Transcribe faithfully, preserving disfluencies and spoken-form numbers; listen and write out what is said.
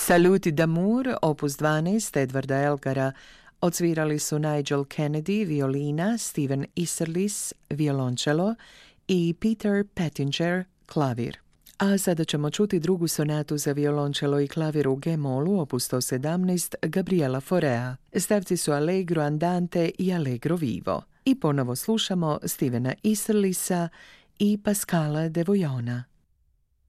Saluti d'Amour, opus dvanaest, Edvarda Elgara. Odsvirali su Nigel Kennedy, violina, Steven Isserlis, violončelo i Peter Pettinger, klavir. A sada ćemo čuti drugu sonatu za violončelo i klavir u G-molu, opus sto sedamnaest, Gabriela Forea. Stavci su Allegro andante i Allegro vivo. I ponovo slušamo Stevena Isserlisa i Pascala de Voyona.